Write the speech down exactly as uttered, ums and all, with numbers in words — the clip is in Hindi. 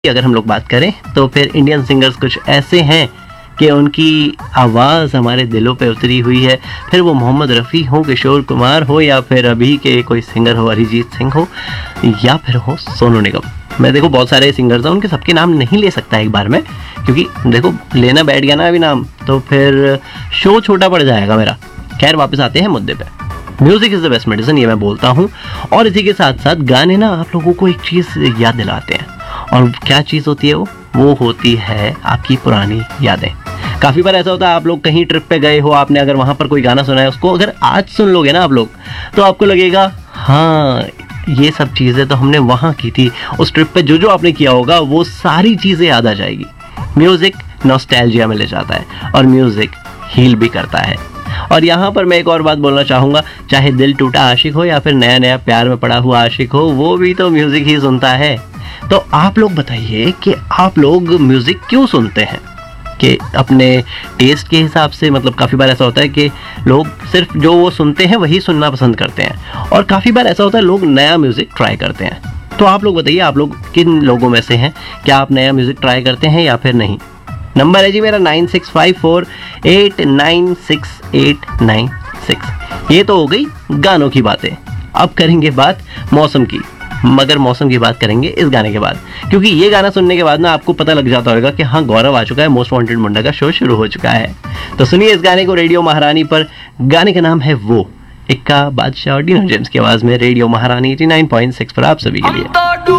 अगर हम लोग बात करें तो फिर इंडियन सिंगर्स कुछ ऐसे हैं कि उनकी आवाज़ हमारे दिलों पे उतरी हुई है। फिर वो मोहम्मद रफ़ी हो, किशोर कुमार हो, या फिर अभी के कोई सिंगर हो, अरिजीत सिंह हो, या फिर हो सोनू निगम। मैं देखो बहुत सारे सिंगर्स हैं, उनके सबके नाम नहीं ले सकता एक बार में, क्योंकि देखो लेना बैठ गया ना अभी नाम तो फिर शो छोटा पड़ जाएगा मेरा। खैर वापस आते हैं मुद्दे पे। Music is the best medicine, ये मैं बोलता हूँ। और इसी के साथ साथ गाने ना आप लोगों को एक चीज़ याद दिलाते हैं, और क्या चीज़ होती है वो वो होती है आपकी पुरानी यादें। काफ़ी बार ऐसा होता है, आप लोग कहीं ट्रिप पे गए हो, आपने अगर वहाँ पर कोई गाना सुना है, उसको अगर आज सुन लोगे ना आप लोग, तो आपको लगेगा हाँ ये सब चीज़ें तो हमने वहाँ की थी। उस ट्रिप पे जो जो आपने किया होगा वो सारी चीज़ें याद आ जाएगी। म्यूज़िक नॉस्टैल्जिया में ले जाता है और म्यूज़िक हील भी करता है। और यहाँ पर मैं एक और बात बोलना चाहूँगा, चाहे दिल टूटा आशिक हो या फिर नया नया प्यार में पड़ा हुआ आशिक हो, वो भी तो म्यूज़िक ही सुनता है। तो आप लोग बताइए कि आप लोग म्यूज़िक क्यों सुनते हैं? कि अपने टेस्ट के हिसाब से, मतलब काफ़ी बार ऐसा होता है कि लोग सिर्फ जो वो सुनते हैं वही सुनना पसंद करते हैं, और काफ़ी बार ऐसा होता है लोग नया म्यूज़िक ट्राई करते हैं। तो आप लोग बताइए, आप लोग किन लोगों में से हैं? क्या आप नया म्यूज़िक ट्राई करते हैं या फिर नहीं? नंबर है जी मेरा nine six five four eight nine six eight nine six. ये तो हो गई गानों की बातें। अब करेंगे बात मौसम की, मगर मौसम की बात करेंगे इस गाने के बाद, क्योंकि ये गाना सुनने के बाद ना आपको पता लग जाता होगा कि हाँ गौरव आ चुका है, मोस्ट वांटेड मुंडा का शो शुरू हो चुका है। तो सुनिए इस गाने को रेडियो महारानी पर। गाने का नाम है वो, इक्का बादशाह और डीनो जेम्स की आवाज में रेडियो महारानी एटी नाइन पॉइंट सिक्स पर आप सभी के लिए।